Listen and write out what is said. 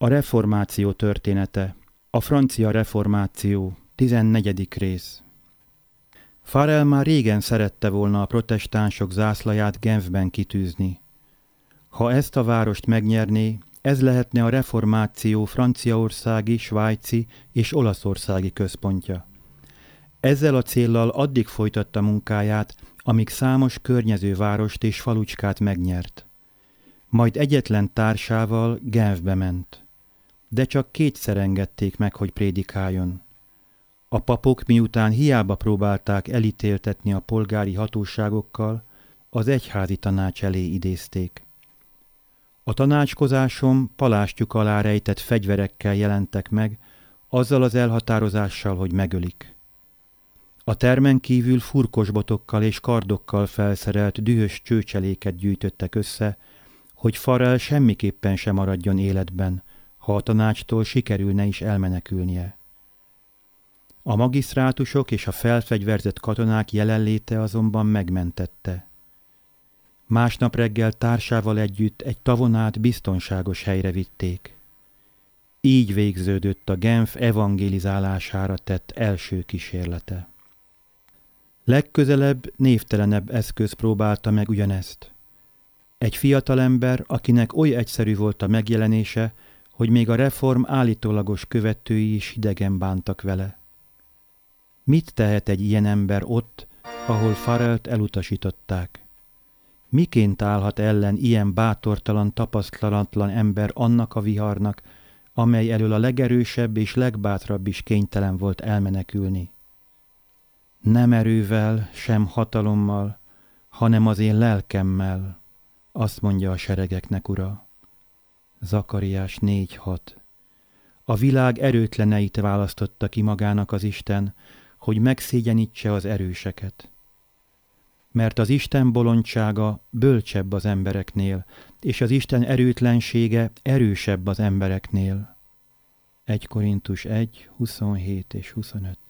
A reformáció története. A francia reformáció. 14. rész. Farel már régen szerette volna a protestánsok zászlaját Genfben kitűzni. Ha ezt a várost megnyerné, ez lehetne a reformáció franciaországi, svájci és olaszországi központja. Ezzel a céllal addig folytatta munkáját, amíg számos környező várost és falucskát megnyert. Majd egyetlen társával Genfbe ment. De csak 2-szer engedték meg, hogy prédikáljon. A papok miután hiába próbálták elítéltetni a polgári hatóságokkal, az egyházi tanács elé idézték. A tanácskozáson palástjuk alá rejtett fegyverekkel jelentek meg, azzal az elhatározással, hogy megölik. A termen kívül furkosbotokkal és kardokkal felszerelt dühös csőcseléket gyűjtöttek össze, hogy Farel semmiképpen sem maradjon életben, ha a tanácstól sikerülne is elmenekülnie. A magisztrátusok és a felfegyverzett katonák jelenléte azonban megmentette. Másnap reggel társával együtt egy tavon át biztonságos helyre vitték. Így végződött a Genf evangelizálására tett első kísérlete. Legközelebb névtelenebb eszköz próbálta meg ugyanezt. Egy fiatalember, akinek oly egyszerű volt a megjelenése, hogy még a reform állítólagos követői is hidegen bántak vele. Mit tehet egy ilyen ember ott, ahol Farelt elutasították? Miként állhat ellen ilyen bátortalan, tapasztalatlan ember annak a viharnak, amely elől a legerősebb és legbátrabb is kénytelen volt elmenekülni? Nem erővel, sem hatalommal, hanem az én lelkemmel, azt mondja a seregeknek Ura. Zakariás 4:6. A világ erőtleneit választotta ki magának az Isten, hogy megszégyenítse az erőseket. Mert az Isten bolondsága bölcsebb az embereknél, és az Isten erőtlensége erősebb az embereknél. 1 Korintus 1:27 és 25.